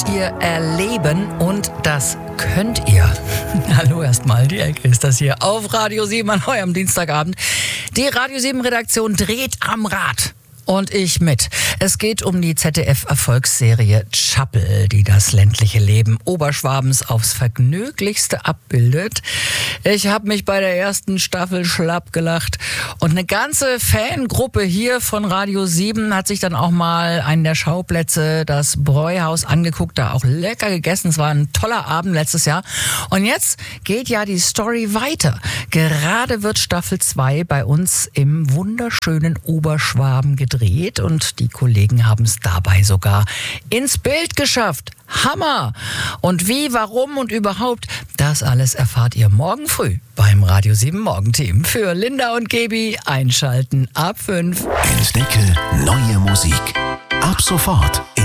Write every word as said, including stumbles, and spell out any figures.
ihr erleben und das könnt ihr. Hallo erstmal, die Elke ist das hier auf Radio sieben an eurem Dienstagabend. Die Radio sieben Redaktion dreht am Rad. Und ich mit. Es geht um die Z D F-Erfolgsserie Zappel, die das ländliche Leben Oberschwabens aufs Vergnüglichste abbildet. Ich habe mich bei der ersten Staffel schlapp gelacht und eine ganze Fangruppe hier von Radio sieben hat sich dann auch mal einen der Schauplätze, das Bräuhaus, angeguckt, da auch lecker gegessen. Es war ein toller Abend letztes Jahr. Und jetzt geht ja die Story weiter. Gerade wird Staffel zwei bei uns im wunderschönen Oberschwaben gedreht. Und die Kollegen haben es dabei sogar ins Bild geschafft. Hammer! Und wie, warum und überhaupt, das alles erfahrt ihr morgen früh beim Radio sieben Morgenteam. Für Linda und Gebi einschalten ab fünf. Entdecke neue Musik. Ab sofort